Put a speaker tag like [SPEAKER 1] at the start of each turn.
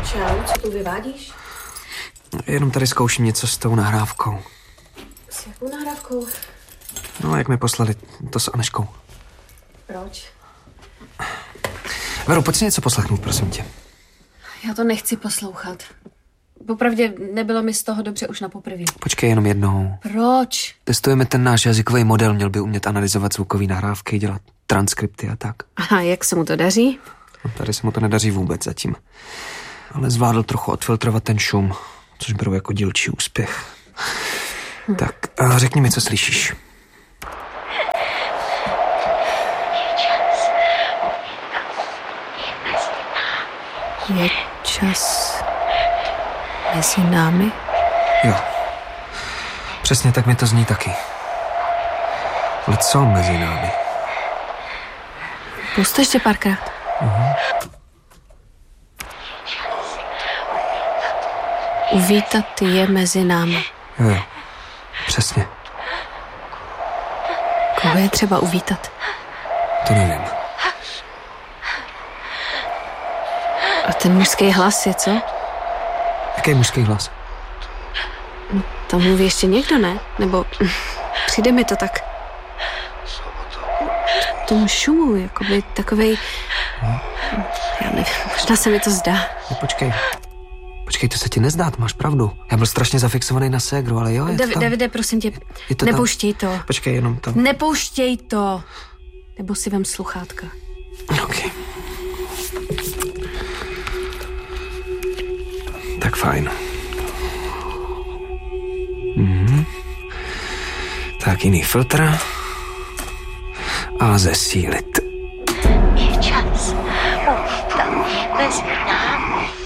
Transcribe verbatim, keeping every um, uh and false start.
[SPEAKER 1] Čau, co tu vyvádíš?
[SPEAKER 2] Jenom tady zkouším něco s tou nahrávkou.
[SPEAKER 1] S jakou nahrávkou?
[SPEAKER 2] No, jak mi poslali to s Aneškou.
[SPEAKER 1] Proč?
[SPEAKER 2] Vero, pojď si něco poslechnout, prosím tě.
[SPEAKER 1] Já to nechci poslouchat. Popravdě nebylo mi z toho dobře už na poprvé.
[SPEAKER 2] Počkej jenom jednou.
[SPEAKER 1] Proč?
[SPEAKER 2] Testujeme ten náš jazykový model, měl by umět analyzovat zvukové nahrávky, dělat transkripty a tak.
[SPEAKER 1] Aha, jak se mu to daří?
[SPEAKER 2] No, tady se mu to nedaří vůbec zatím. Ale zvládl trochu odfiltrovat ten šum, což beru jako dílčí úspěch. Hm. Tak a řekni mi, co slyšíš.
[SPEAKER 1] Je čas mezi námi?
[SPEAKER 2] Jo. Přesně tak mi to zní taky. Ale co mezi námi?
[SPEAKER 1] Puste ještě párkrát.
[SPEAKER 2] Uh-huh.
[SPEAKER 1] Uvítat je mezi námi.
[SPEAKER 2] Jo, jo. Přesně.
[SPEAKER 1] Koho je třeba uvítat?
[SPEAKER 2] To nevím.
[SPEAKER 1] A ten mužský hlas je co?
[SPEAKER 2] Jaký mužský hlas?
[SPEAKER 1] No, tam mluví ještě někdo, ne? Nebo přijde mi to tak tomu šumu, jakoby takovej...
[SPEAKER 2] No.
[SPEAKER 1] Já nevím, možná se mi to zdá.
[SPEAKER 2] No, počkej. Počkej, to se ti nezdá, to máš pravdu. Já byl strašně zafixovaný na ségru, ale jo, je
[SPEAKER 1] Dav-
[SPEAKER 2] to tam.
[SPEAKER 1] Davide, prosím tě,
[SPEAKER 2] je to
[SPEAKER 1] nepouštěj
[SPEAKER 2] tam.
[SPEAKER 1] to.
[SPEAKER 2] Počkej, jenom tam.
[SPEAKER 1] Nepouštěj to. Nebo si vem sluchátka.
[SPEAKER 2] OK. Tak fajn. Mhm. Tak jiný filtr. A zesílit.